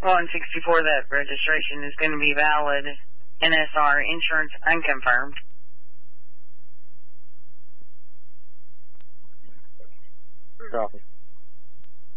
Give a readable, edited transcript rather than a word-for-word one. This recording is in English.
Well, in 64, that registration is going to be valid. NSR, insurance unconfirmed. Copy.